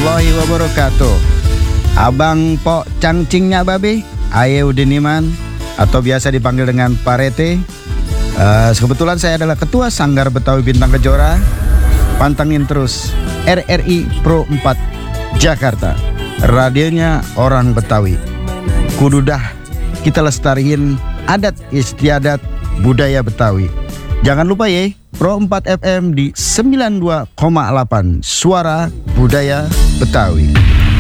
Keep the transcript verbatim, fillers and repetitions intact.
warahmatullahi wabarakatuh. Abang Pok Cangcingnya Babe, Aye Udiniman, atau biasa dipanggil dengan Parete. uh, Kebetulan saya adalah Ketua Sanggar Betawi Bintang Kejora. Pantangin terus R R I Pro empat Jakarta, radionya orang Betawi. Kududah kita lestariin adat istiadat budaya Betawi. Jangan lupa ya, Pro empat F M di sembilan puluh dua koma delapan Suara Budaya Betawi.